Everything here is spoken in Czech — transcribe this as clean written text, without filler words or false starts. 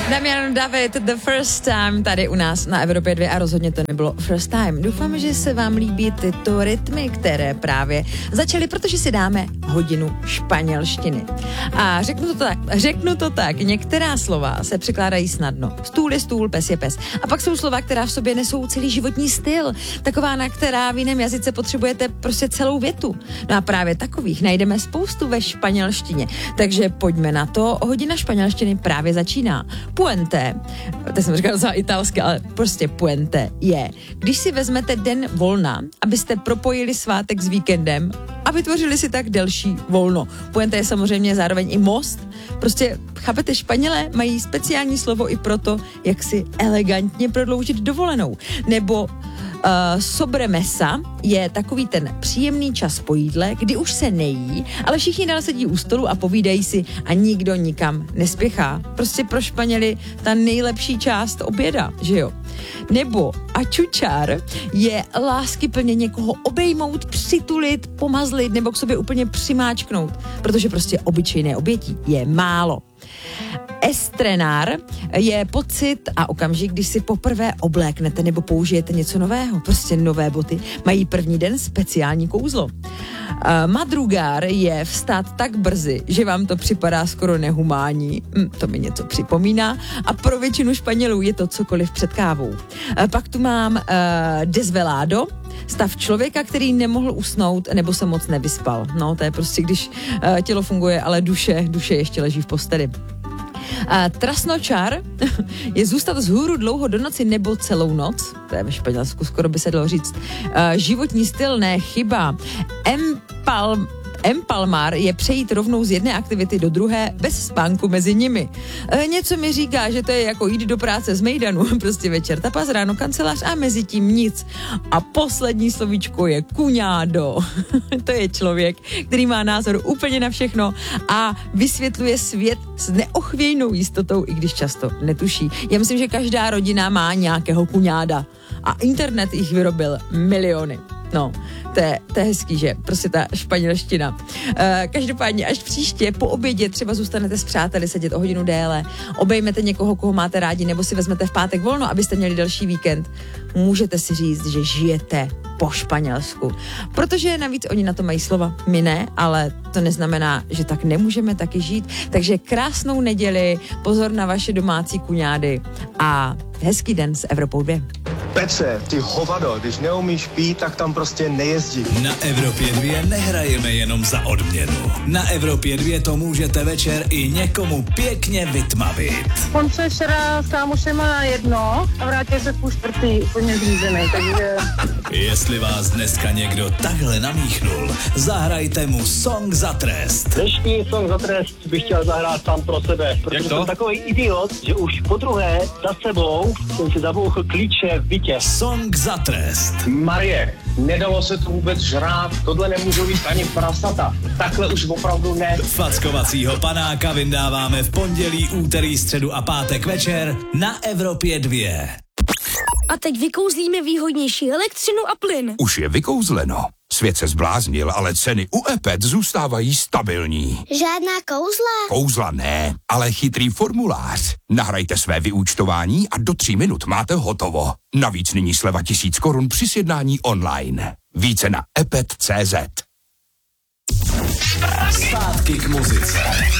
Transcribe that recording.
Damian David, The First Time, tady u nás na Evropě 2 a rozhodně to nebylo First Time. Doufám, že se vám líbí tyto rytmy, které právě začaly, protože si dáme hodinu španělštiny. A řeknu to tak, některá slova se překládají snadno. Stůl je stůl, pes je pes. A pak jsou slova, která v sobě nesou celý životní styl. Taková, na která v jiném jazyce potřebujete prostě celou větu. No a právě takových najdeme spoustu ve španělštině. Takže pojďme na to. Hodina španělštiny právě začíná. Puente, to jsem říkala za italsky, ale prostě puente je, když si vezmete den volna, abyste propojili svátek s víkendem a vytvořili si tak delší volno. Puente je samozřejmě zároveň i most. Prostě, chápete, Španělé mají speciální slovo i proto, jak si elegantně prodloužit dovolenou. Nebo sobremesa je takový ten příjemný čas po jídle, kdy už se nejí, ale všichni dál sedí u stolu a povídají si a nikdo nikam nespěchá. Prostě pro Španěly ta nejlepší část oběda, že jo? Nebo achuchar je láskyplně někoho obejmout, přitulit, pomazlit nebo k sobě úplně přimáčknout, protože prostě obyčejné obětí je málo. Estrenar je pocit a okamžik, když si poprvé obléknete nebo použijete něco nového. Prostě nové boty mají první den speciální kouzlo. Madrugar je vstát tak brzy, že vám to připadá skoro nehumánní. To mi něco připomíná. A pro většinu Španělů je to cokoliv před kávou. Pak tu mám desvelado, stav člověka, který nemohl usnout nebo se moc nevyspal. No, to je prostě, když tělo funguje, ale duše ještě leží v posteli. Trasnočar je zůstat vzhůru dlouho do noci nebo celou noc. To je ve Španělsku, skoro by se dalo říct. Životní styl, ne chyba. Empalmar je přejít rovnou z jedné aktivity do druhé bez spánku mezi nimi. Něco mi říká, že to je jako jít do práce z mejdanu, prostě večer tapas, ráno kancelář a mezi tím nic. A poslední slovíčko je cuñado. To je člověk, který má názor úplně na všechno a vysvětluje svět s neochvějnou jistotou, i když často netuší. Já myslím, že každá rodina má nějakého cuñada a internet jich vyrobil miliony. No, to je hezký, že? Prostě ta španělština. Každopádně až příště po obědě třeba zůstanete s přáteli sedět o hodinu déle, obejmete někoho, koho máte rádi, nebo si vezmete v pátek volno, abyste měli další víkend. Můžete si říct, že žijete po španělsku. Protože navíc oni na to mají slova, my ne, ale to neznamená, že tak nemůžeme taky žít. Takže krásnou neděli, pozor na vaše domácí kuňády a hezký den s Evropou 2. Petře, ty hovado, když neumíš pít, tak tam prostě nejezdí. Na Evropě 2 nehrajeme jenom za odměnu. Na Evropě 2 to můžete večer i někomu pěkně vytmavit. On se včera s kámošema na jedno a vrátil se v 3:30 úplně zřízený, takže... Jestli vás dneska někdo takhle namíchnul, zahrajte mu song za trest. Dnešní song za trest bych chtěl zahrát sám pro sebe, protože jsem takový idiot, že už podruhé za sebou jsem si zabouchl klíče v bytě. Song za trest. Marie, nedalo se to vůbec žrát, tohle nemůžu jíst ani prasata. Takhle už opravdu ne. Fackovacího panáka vyndáváme v pondělí, úterý, středu a pátek večer na Evropě 2. A teď vykouzlíme výhodnější elektřinu a plyn. Už je vykouzleno. Svět se zbláznil, ale ceny u EPET zůstávají stabilní. Žádná kouzla? Kouzla ne, ale chytrý formulář. Nahrajte své vyúčtování a do 3 minut máte hotovo. Navíc nyní sleva 1000 korun při sjednání online. Více na epet.cz. Zpátky k muzice.